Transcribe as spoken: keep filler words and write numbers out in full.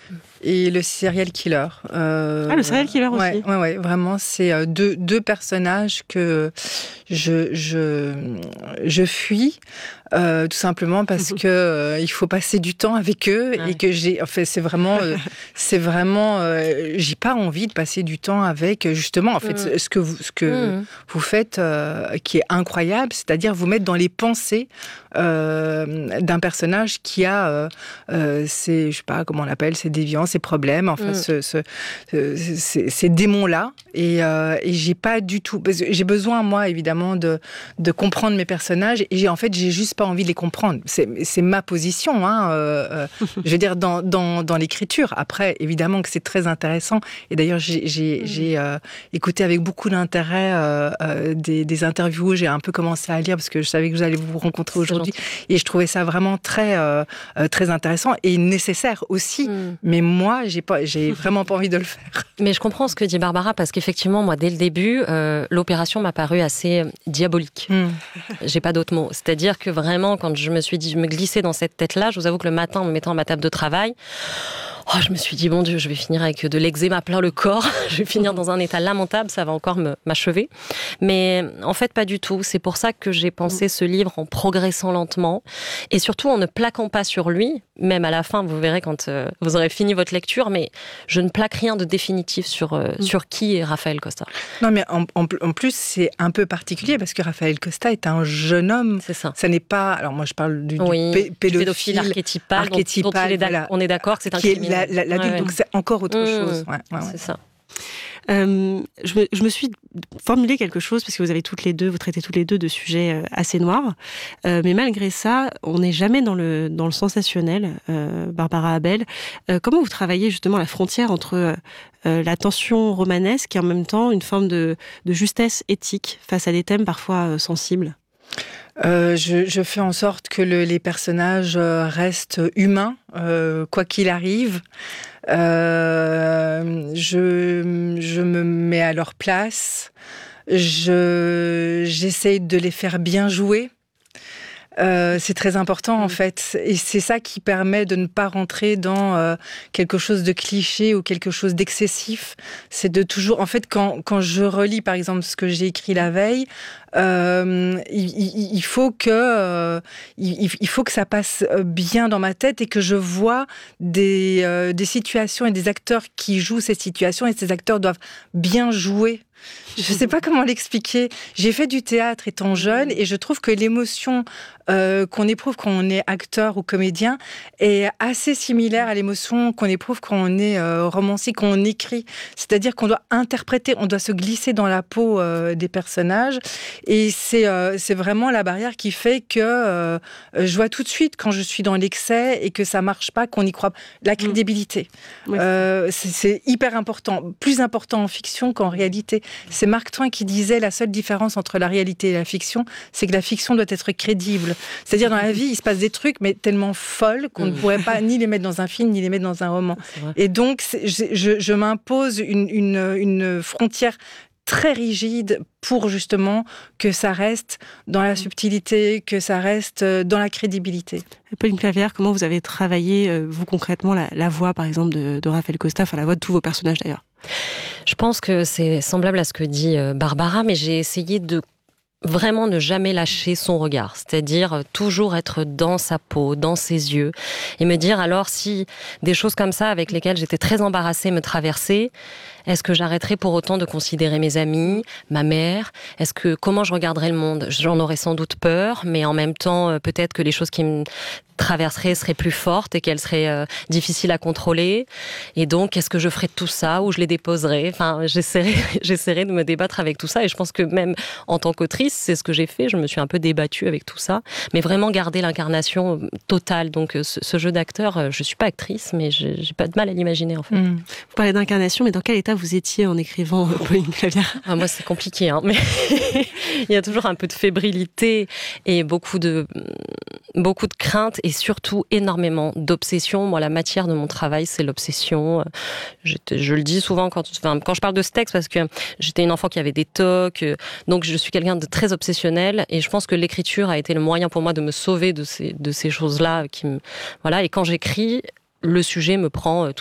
et le serial killer. Euh, ah, le serial killer aussi. Ouais, ouais, ouais, vraiment, c'est deux, deux personnages que je, je, je fuis. Euh, tout simplement parce que euh, il faut passer du temps avec eux ah et oui. que j'ai, en fait, c'est vraiment, euh, c'est vraiment, euh, j'ai pas envie de passer du temps avec justement, en fait, mmh. ce que vous, ce que mmh. vous faites, euh, qui est incroyable, c'est-à-dire vous mettre dans les pensées euh, d'un personnage qui a, euh, euh, ces, je sais pas comment on l'appelle, ses déviances, ses problèmes, enfin, mmh. ce, ce, ce, ces, ces démons-là, et, euh, et j'ai pas du tout, parce que j'ai besoin moi évidemment de de comprendre mes personnages, et j'ai, en fait, j'ai juste pas envie de les comprendre. C'est, c'est ma position, hein, euh, euh, je veux dire, dans, dans, dans l'écriture. Après, évidemment que c'est très intéressant. Et d'ailleurs, j'ai, j'ai, mmh. j'ai euh, écouté avec beaucoup d'intérêt euh, euh, des, des interviews. J'ai un peu commencé à lire parce que je savais que vous allez vous rencontrer c'est aujourd'hui. Gentil. Et je trouvais ça vraiment très, euh, très intéressant et nécessaire aussi. Mmh. Mais moi, j'ai, pas, j'ai vraiment pas envie de le faire. Mais je comprends ce que dit Barbara, parce qu'effectivement, moi, dès le début, euh, l'opération m'a paru assez diabolique. Mmh. J'ai pas d'autre mot. C'est-à-dire que vraiment, Vraiment, quand je me suis dit, je me glissais dans cette tête-là, je vous avoue que le matin, en me mettant à ma table de travail, oh, je me suis dit, bon Dieu, je vais finir avec de l'eczéma plein le corps, je vais finir dans un état lamentable, ça va encore me, m'achever. Mais en fait, pas du tout. C'est pour ça que j'ai pensé ce livre en progressant lentement, et surtout en ne plaquant pas sur lui, même à la fin, vous verrez quand euh, vous aurez fini votre lecture, mais je ne plaque rien de définitif sur, euh, mmh. sur qui est Raphaël Costa. Non, mais en, en, en plus, c'est un peu particulier, parce que Raphaël Costa est un jeune homme. C'est ça. Ça n'est pas... Alors moi, je parle du, oui, du pédophile, pédophile archétypal, archétypal dont, dont il est voilà, on est d'accord que c'est un qui criminel. Est la, la, la, ouais, donc ouais. c'est encore autre mmh, chose. Ouais, ouais, c'est ouais. ça. Euh, je, me, je me suis formulé quelque chose, parce que vous avez toutes les deux, vous traitez toutes les deux de sujets assez noirs, euh, mais malgré ça, on n'est jamais dans le, dans le sensationnel, euh, Barbara Abel. Euh, comment vous travaillez justement la frontière entre euh, la tension romanesque et en même temps une forme de, de justesse éthique face à des thèmes parfois euh, sensibles ? Euh, je, je fais en sorte que le, les personnages restent humains, euh, quoi qu'il arrive. Euh, je, je me mets à leur place. Je, j'essaye de les faire bien jouer. Euh, c'est très important en fait, et c'est ça qui permet de ne pas rentrer dans euh, quelque chose de cliché ou quelque chose d'excessif. C'est de toujours, en fait, quand quand je relis par exemple ce que j'ai écrit la veille, euh, il, il, il faut que euh, il, il faut que ça passe bien dans ma tête et que je vois des euh, des situations et des acteurs qui jouent ces situations, et ces acteurs doivent bien jouer. Je ne sais pas comment l'expliquer. J'ai fait du théâtre étant jeune, et je trouve que l'émotion euh, qu'on éprouve quand on est acteur ou comédien est assez similaire à l'émotion qu'on éprouve quand on est euh, romancier, quand on écrit. C'est-à-dire qu'on doit interpréter, on doit se glisser dans la peau euh, des personnages, et c'est euh, c'est vraiment la barrière qui fait que euh, je vois tout de suite quand je suis dans l'excès et que ça marche pas, qu'on y croit. La crédibilité, mmh. euh, c'est, c'est hyper important, plus important en fiction qu'en réalité. C'est Mark Twain qui disait la seule différence entre la réalité et la fiction, c'est que la fiction doit être crédible. C'est-à-dire dans la vie, il se passe des trucs, mais tellement folles qu'on mmh. ne pourrait pas ni les mettre dans un film, ni les mettre dans un roman. Et donc, je, je, je m'impose une, une, une frontière très rigide pour justement que ça reste dans la subtilité, que ça reste dans la crédibilité. Pauline Clavière, comment vous avez travaillé, vous concrètement, la, la voix, par exemple, de, de Raphaël Costa, enfin la voix de tous vos personnages d'ailleurs ? Je pense que c'est semblable à ce que dit Barbara, mais j'ai essayé de vraiment ne jamais lâcher son regard, c'est-à-dire toujours être dans sa peau, dans ses yeux, et me dire alors si des choses comme ça avec lesquelles j'étais très embarrassée me traversaient, est-ce que j'arrêterais pour autant de considérer mes amis, ma mère ? Est-ce que comment je regarderais le monde ? J'en aurais sans doute peur, mais en même temps, peut-être que les choses qui me traverseraient seraient plus fortes et qu'elles seraient euh, difficiles à contrôler. Et donc, qu'est-ce que je ferais de tout ça ? Où je les déposerais ? Enfin, j'essaierai, j'essaierai de me débattre avec tout ça. Et je pense que même en tant qu'autrice, c'est ce que j'ai fait. Je me suis un peu débattue avec tout ça. Mais vraiment garder l'incarnation totale. Donc, ce, ce jeu d'acteur, je suis pas actrice, mais j'ai, j'ai pas de mal à l'imaginer, en fait. Mmh. Vous parlez d'incarnation, mais dans quel état vous étiez en écrivant Pauline Clavière ? Ah, moi, c'est compliqué, hein, mais il y a toujours un peu de fébrilité et beaucoup de, beaucoup de crainte et surtout énormément d'obsession. Moi, la matière de mon travail, c'est l'obsession. Je, je le dis souvent quand, enfin, quand je parle de ce texte, parce que j'étais une enfant qui avait des tocs, donc je suis quelqu'un de très obsessionnel, et je pense que l'écriture a été le moyen pour moi de me sauver de ces, de ces choses-là. Qui me, voilà. Et quand j'écris, le sujet me prend